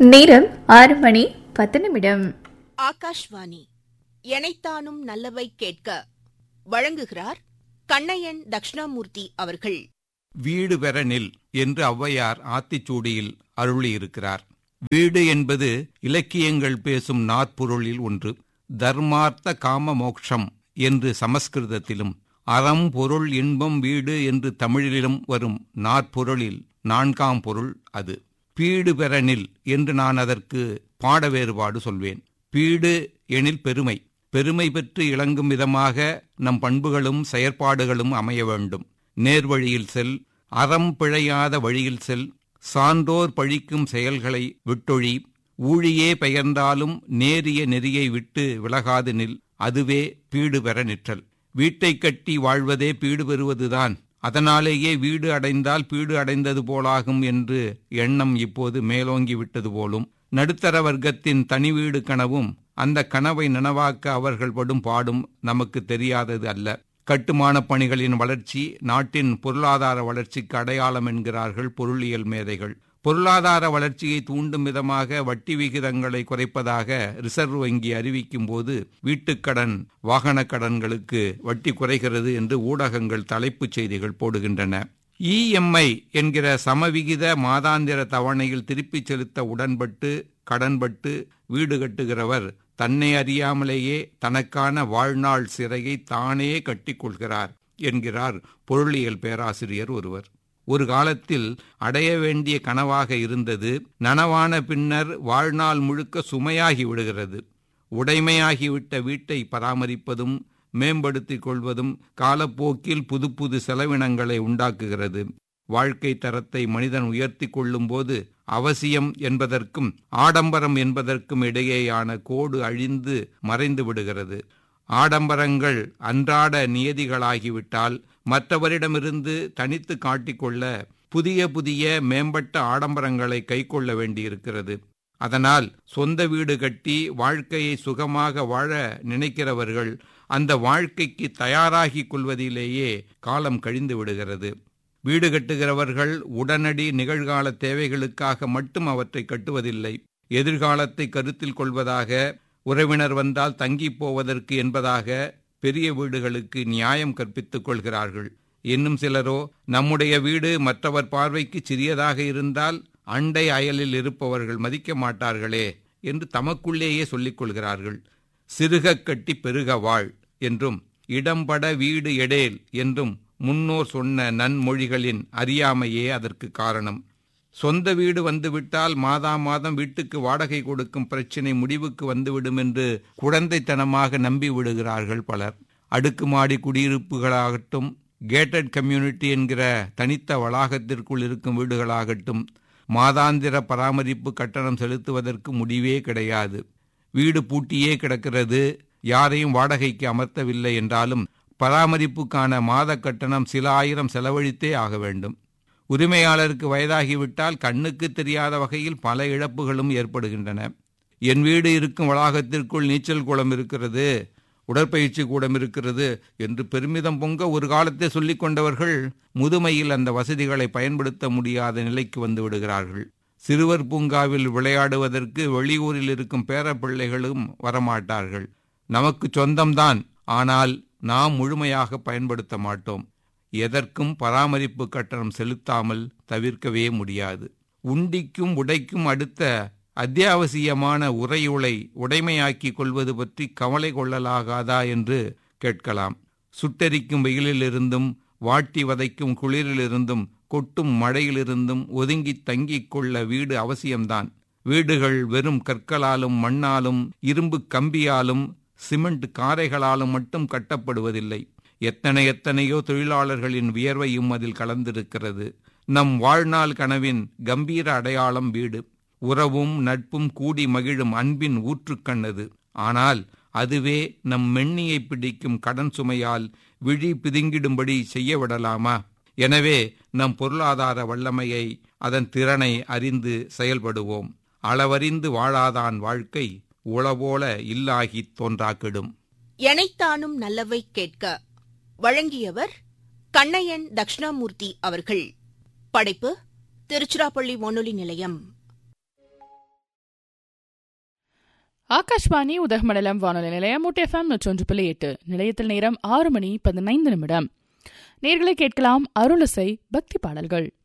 நேரம் 6:10. ஆகாஷ்வாணி எனைத்தானும் நல்லவை கேட்க வழங்குகிறார் கண்ணையன் தட்சிணாமூர்த்தி அவர்கள். வீடு பெற நில் என்று ஔவையார் ஆத்திச்சூடியில் அருளியிருக்கிறார். வீடு என்பது இலக்கியங்கள் பேசும் நாற்பொருளில் ஒன்று. தர்மார்த்த காம மோக்ஷம் என்று சமஸ்கிருதத்திலும், அறம் பொருள் இன்பம் வீடு என்று தமிழிலும் வரும் நாற்பொருளில் 4ஆம் பொருள் அது. பீடு பெற நில் என்று நான் அதற்கு பாட வேறுபாடு சொல்வேன். பீடு எனில் பெருமை. பெருமை பெற்று இளங்கும் விதமாக நம் பண்புகளும் செயற்பாடுகளும் அமைய வேண்டும். நேர்வழியில் செல், அறம் பிழையாத வழியில் செல், சான்றோர் பழிக்கும் செயல்களை விட்டொழி, ஊழியே பெயர்ந்தாலும் நேரிய நெறியை விட்டு விலகாது நில், அதுவே பீடு பெற நிற்றல். வீட்டை கட்டி வாழ்வதே பீடு பெறுவதுதான். அதனாலேயே வீடு அடைந்தால் பீடு அடைந்தது போலாகும் என்று எண்ணம் இப்போது மேலோங்கி விட்டது போலும். நடுத்தர வர்க்கத்தின் தனி வீடு கனவும் அந்த கனவை நனவாக்க அவர்கள் படும் பாடும் நமக்கு தெரியாதது அல்ல. கட்டுமான பணிகளின் வளர்ச்சி நாட்டின் பொருளாதார வளர்ச்சிக்கு அடையாளம் என்கிறார்கள் பொருளியல் மேதைகள். பொருளாதார வளர்ச்சியை தூண்டும் விதமாக வட்டி விகிதங்களை குறைப்பதாக ரிசர்வ் வங்கி அறிவிக்கும் போது வீட்டுக்கடன், வாகன கடன்களுக்கு வட்டி குறைகிறது என்று ஊடகங்கள் தலைப்புச் செய்திகள் போடுகின்றன. இஎம்ஐ என்கிற சமவிகித மாதாந்திர தவணையில் திருப்பிச் செலுத்த உடன்பட்டு கடன்பட்டு வீடு கட்டுகிறவர் தன்னை அறியாமலேயே தனக்கான வாழ்நாள் சிறையை தானே கட்டிக்கொள்கிறார் என்கிறார் பொருளியல் பேராசிரியர் ஒருவர். ஒரு காலத்தில் அடைய வேண்டிய கனவாக இருந்தது நனவான பின்னர் வாழ்நாள் முழுக்க சுமையாகி விடுகிறது. உடைமையாகிவிட்ட வீட்டை பராமரிப்பதும் மேம்படுத்திக் கொள்வதும் காலப்போக்கில் புது புது செலவினங்களை உண்டாக்குகிறது. வாழ்க்கை தரத்தை மனிதன் உயர்த்தி கொள்ளும் போது அவசியம் என்பதற்கும் ஆடம்பரம் என்பதற்கும் இடையேயான கோடு அழிந்து மறைந்து விடுகிறது. ஆடம்பரங்கள் அன்றாட நியதிகளாகிவிட்டால் மற்றவரிடமிருந்து தனித்து காட்டிக்கொள்ள புதிய புதிய மேம்பட்ட ஆடம்பரங்களை கைக்கொள்ள வேண்டியிருக்கிறது. அதனால் சொந்த வீடு கட்டி வாழ்க்கையை சுகமாக வாழ நினைக்கிறவர்கள் அந்த வாழ்க்கைக்கு தயாராகிக் கொள்வதிலேயே காலம் கழிந்து விடுகிறது. வீடு கட்டுகிறவர்கள் உடனடி நிகழ்கால தேவைகளுக்காக மட்டும் அவற்றை கட்டுவதில்லை. எதிர்காலத்தை கருத்தில் கொள்வதாக, உறவினர் வந்தால் தங்கி போவதற்கு என்பதாக பெரிய வீடுகளுக்கு நியாயம் கற்பித்துக் கொள்கிறார்கள். இன்னும் சிலரோ நம்முடைய வீடு மற்றவர் பார்வைக்கு சிறியதாக இருந்தால் அண்டை அயலில் இருப்பவர்கள் மதிக்க மாட்டார்களே என்று தமக்குள்ளேயே சொல்லிக் கொள்கிறார்கள். சிறுக கட்டி பெருக வாழ் என்றும் இடம்பட வீடு எடேல் என்றும் முன்னோர் சொன்ன நன்மொழிகளின் அறியாமையே அதற்கு காரணம். சொந்த வீடு வந்துவிட்டால் மாதம் வீட்டுக்கு வாடகை கொடுக்கும் பிரச்சினை முடிவுக்கு வந்துவிடும் என்று குழந்தைத்தனமாக நம்பி விடுகிறார்கள் பலர். அடுக்குமாடி குடியிருப்புகளாகட்டும், கேட்டட் கம்யூனிட்டி என்கிற தனித்த வளாகத்திற்குள் இருக்கும் வீடுகளாகட்டும், மாதாந்திர பராமரிப்பு கட்டணம் செலுத்துவதற்கு முடிவே கிடையாது. வீடு பூட்டியே கிடக்கிறது. யாரையும் வாடகைக்கு அமர்த்தவில்லை என்றாலும் பராமரிப்புக்கான மாத கட்டணம் சில ஆயிரம் செலவழித்தே ஆக வேண்டும். உரிமையாளருக்கு வயதாகிவிட்டால் கண்ணுக்கு தெரியாத வகையில் பல இழப்புகளும் ஏற்படுகின்றன. என் வீடு இருக்கும் வளாகத்திற்குள் நீச்சல் குளம் இருக்கிறது, உடற்பயிற்சி கூடம் இருக்கிறது என்று பெருமிதம் பொங்க ஒரு காலத்தை சொல்லிக் கொண்டவர்கள் முதுமையில் அந்த வசதிகளை பயன்படுத்த முடியாத நிலைக்கு வந்து விடுகிறார்கள். சிறுவர் பூங்காவில் விளையாடுவதற்கு வெளியூரில் இருக்கும் பேரப்பிள்ளைகளும் வரமாட்டார்கள். நமக்கு சொந்தம்தான், ஆனால் நாம் முழுமையாக பயன்படுத்த மாட்டோம். எதற்கும் பராமரிப்பு கட்டணம் செலுத்தாமல் தவிர்க்கவே முடியாது. உண்டிக்கும் உடைக்கும் அடுத்த அத்தியாவசியமான உறையுளை உடைமையாக்கிக் கொள்வது பற்றி கவலை கொள்ளலாகாதா என்று கேட்கலாம். சுட்டெரிக்கும் வெயிலிலிருந்தும், வாட்டி வதைக்கும் குளிரிலிருந்தும், கொட்டும் மழையிலிருந்தும் ஒதுங்கி தங்கிக் கொள்ள வீடு அவசியம்தான். வீடுகள் வெறும் கற்களாலும் மண்ணாலும் இரும்பு கம்பியாலும் சிமெண்ட் காரைகளாலும் மட்டும் கட்டப்படுவதில்லை. எத்தனையோ தொழிலாளர்களின் வியர்வையும் அதில் கலந்திருக்கிறது. நம் வாழ்நாள் கனவின் கம்பீர அடையாளம் வீடு. உறவும் நட்பும் கூடி மகிழும் அன்பின் ஊற்றுக்கண்ணது. ஆனால் அதுவே நம் மென்னியை பிடிக்கும் கடன் சுமையால் விழி பிதுங்கிடும்படி செய்ய விடலாமா? எனவே நம் பொருளாதார வல்லமையை, அதன் திறனை அறிந்து செயல்படுவோம். அளவறிந்து வாழாதான் வாழ்க்கை உளவோல இல்லாகித் தோன்றாக்கிடும். எனைத்தானும் நல்லவை கேட்க வழங்கியவர் கண்ணையன் தட்சிணாமூர்த்தி அவர்கள். படைப்பு திருச்சிராப்பள்ளி வானொலி நிலையம். ஆகாஷ்வாணி உதகமண்டலம் வானொலி நிலையம் FM 101.8. நிலையத்தில் நேரம் 6:15. நேர்களை கேட்கலாம் அருளிசை பக்தி பாடல்கள்.